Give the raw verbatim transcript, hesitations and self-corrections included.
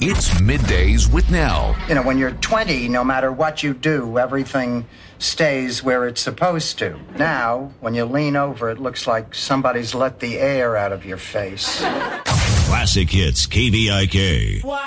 It's Middays with Nell. You know, when you're twenty, no matter what you do, everything stays where it's supposed to. Now, when you lean over, it looks like somebody's let the air out of your face. Classic Hits, K V I K.